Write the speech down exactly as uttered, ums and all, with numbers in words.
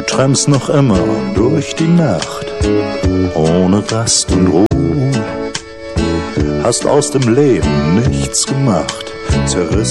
trampst noch immer durch die Nacht, ohne Rast und Ruhe, hast aus dem Leben nichts gemacht, zerrissen